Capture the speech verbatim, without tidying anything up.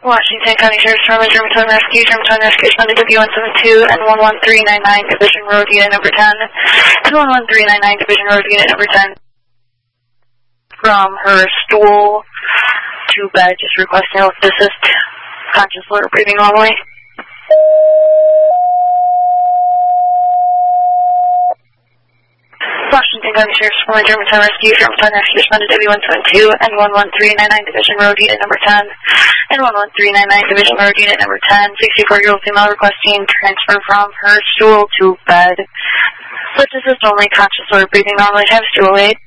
Washington County Sheriff's Department, Germantown Rescue, Germantown Rescue, responded to W one seven two and one one three nine nine, Division Road, Unit number ten, and one one three nine nine, Division Road, Unit number ten. From her stool to bed, just requesting health assist, conscious, alert, breathing normally. Washington County Sheriff's Department, Germantown Rescue, Germantown Rescue, responded to W one seven two and one one three nine nine, Division Road, Unit number ten, and one one three nine nine, Division Road, Unit number ten, sixty-four-year-old female requesting transfer from her stool to bed. Such assist only, conscious, alert, breathing normally, have stool aid.